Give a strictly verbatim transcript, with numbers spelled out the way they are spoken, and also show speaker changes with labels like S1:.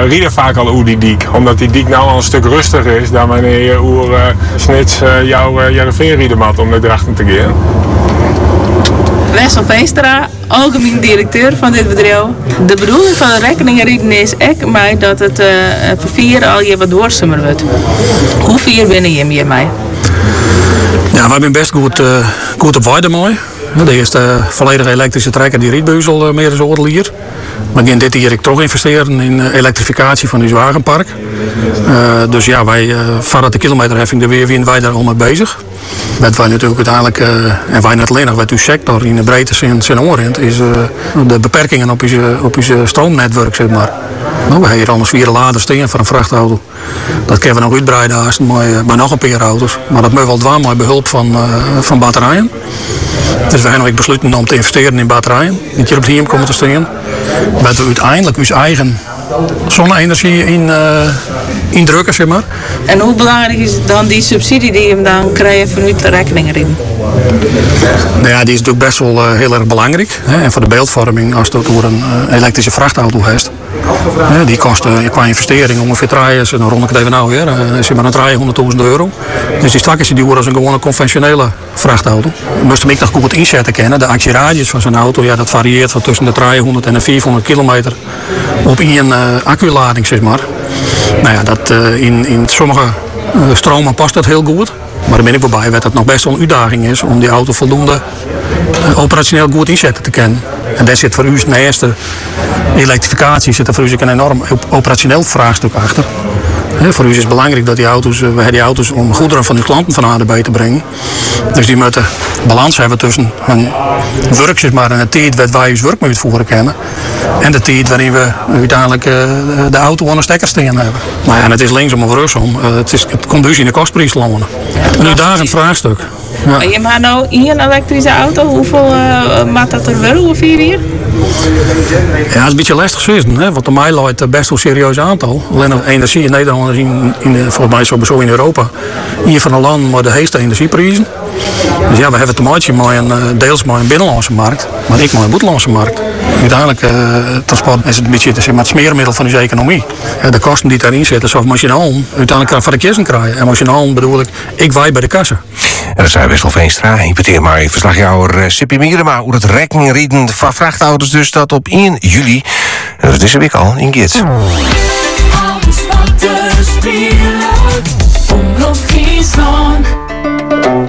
S1: rieden vaak al over die diek. Omdat die diek nou al een stuk rustiger is dan wanneer je oer uh, snits uh, jouw uh, Jarreveen rieden mat om naar drachten te gaan.
S2: Wessel Veenstra, algemeen directeur van dit bedrijf. De bedoeling van de rekeningenrieden is ook maar dat het uh, vervier al je wat doorzamer wordt. Hoe vier binnen je hiermee?
S3: Ja, we hebben best goed, uh, goed op waarde mooi. De eerste volledige elektrische trekker die rietbeuzel uh, meer dan zo'n hier. We gaan dit hier toch investeren in uh, elektrificatie van ons wagenpark. Uh, dus ja, wij uh, vanuit de kilometerheffing de weer wij daar al mee bezig. Wat wij natuurlijk uiteindelijk, uh, en wij net alleen nog wat uw sector in de breedte zijn, zijn oorrent, is uh, de beperkingen op je op je stroomnetwerk, zeg maar. Nou, we hebben hier anders vier laden staan voor een vrachtauto. Dat kunnen we nog uitbreiden als bij, bij nog een paar auto's. Maar dat moeten we wel dwaan met behulp van, uh, van batterijen. Dus we hebben nog besloten om te investeren in batterijen. Niet hier op het hier komen te staan. Dat we uiteindelijk ons eigen zonne-energie in, uh, indrukken, zeg maar.
S2: En hoe belangrijk is dan die subsidie die je hem dan krijgt vanuit de rekeningenrieden?
S3: Nou ja, die is natuurlijk best wel uh, heel erg belangrijk. Hè. En voor de beeldvorming, als je door een uh, elektrische vrachtauto hebt. Hè, die kost uh, qua investering ongeveer draaien, dan rond ik het even nou weer, uh, is maar een draaien honderdduizend euro. Dus die stak is die duur als een gewone conventionele vrachtauto. Je moest hem ook nog goed inzetten kennen. De actieradius van zo'n auto, ja, dat varieert van tussen de driehonderd en de vierhonderd kilometer op één uh, acculading, zeg maar. Nou ja, dat, uh, in, in sommige uh, stromen past dat heel goed. Maar daar ben ik wel bij dat het nog best wel een uitdaging is om die auto voldoende uh, operationeel goed inzetten te kennen. En daar zit voor u naast de elektrificatie zit er voor u een enorm operationeel vraagstuk achter. He, voor u is het belangrijk dat die auto's, we hebben die auto's om goederen van uw klanten van A naar B te brengen. Dus die moeten balans hebben tussen hun werk, zeg maar, en de tijd wat wij ons werk moeten uitvoeren kennen. En de tijd waarin we uiteindelijk uh, de auto aan een stekker staan hebben. Nou ja, en het is linksom of rechtsom. Uh, het, is, het komt dus in de kostprijs lonen. Een uitdagend vraagstuk. Ja.
S2: Je maakt nou in een elektrische auto, hoeveel uh, maakt dat er wel ongeveer hier?
S3: Ja, het is een beetje lastig zitten, hè? Want de mij luidt best wel een serieus aantal. Alleen nog energie in Nederland is in, in de, volgens mij sowieso in Europa hier van een land met de hoogste energieprijzen. Dus ja, we hebben te maken met een, deels met een binnenlandse markt, maar ik met een buitenlandse markt. Uiteindelijk, uh, transport is het een beetje zeg maar, het smeermiddel van deze economie. Ja, de kosten die daarin zitten, zoals machinaal, uiteindelijk kan van de kisten krijgen. En machinaal bedoel ik, ik wij bij de kassa.
S4: En dat zei Wessel Veenstra. Ik beteer maar even verslagjouwer uh, Sippie Mierema hoe het rekeningrieden van vrachtauto's dus dat op één juli. En dat is er weer al in Gids.
S5: Alles wat er speelt, Omroep Friesland.